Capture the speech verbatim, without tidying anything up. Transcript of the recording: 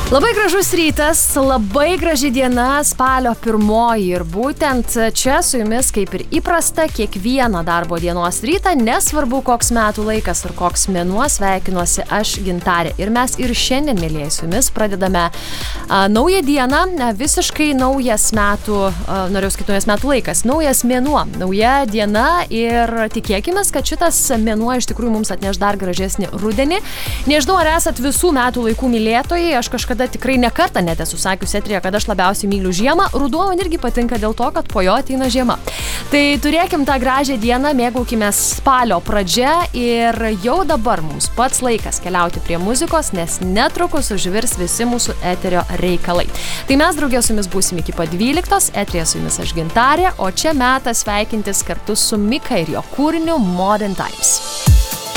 Labai gražus rytas, labai graži diena, spalio pirmoji ir būtent čia su jumis, kaip ir įprasta, kiekvieną darbo dienos rytą, nesvarbu koks metų laikas ir koks mėnuo, sveikinuosi aš Gintarė. Ir mes ir šiandien, mėlyjei, su jumis pradedame a, naują dieną, a, visiškai naujas metų, a, norėjau sakyti naujas metų laikas, naujas mėnuo, nauja diena ir tikėkime, kad šitas mėnuo iš tikrųjų mums atneš dar gražesnį rudenį. Nežinau, ar esat visų metų laikų mylėtojai, aš kažkada tikrai nekartą net esu sakiusi eteryje, kad aš labiausiai myliu žiemą. Ruduo man irgi patinka dėl to, kad po jo ateina žiema. Tai turėkim tą gražią dieną, mėgaukime spalio pradžia ir jau dabar mums pats laikas keliauti prie muzikos, nes netrukus užvirs visi mūsų eterio reikalai. Tai mes draugė su jumis būsim iki pat dvyliktos, eteryje su jumis aš Gintarė, o čia metas sveikintis kartu su Mika ir jo kūriniu Modern Times.